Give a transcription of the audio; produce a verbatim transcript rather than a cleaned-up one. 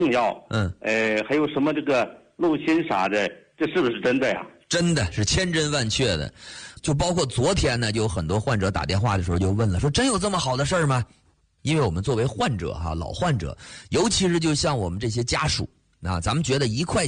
药， 嗯， 呃，还有什么这个漏心啥的，这是不是真的呀？ 真的是千真万确的。就包括昨天呢，就有很多患者打电话的时候就问了，说真有这么好的事儿吗？因为我们作为患者哈，老患者，尤其是就像我们这些家属啊，咱们觉得一块